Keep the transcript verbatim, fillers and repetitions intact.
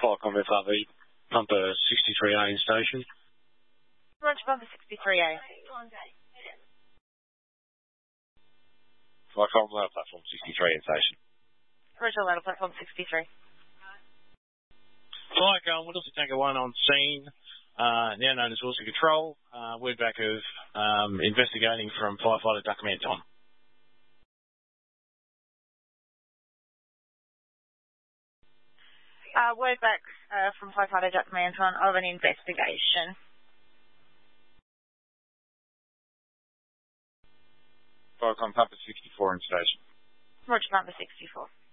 Fire Combat R V, Pumper sixty-three A in station. Roger, Pumper sixty-three A. Fire Combat Ladder Platform sixty-three in station. Roger, Ladder Platform sixty-three. Fire Combat, Wilson Tanker one on scene, uh, now known as Wilson Control. Uh, word back of um, investigating from firefighter Duckman Tom. Uh, word back uh, from firefighter Duckman Tom of an investigation. Fire Combat Pumper sixty-four in station. Roger, Pumper sixty-four.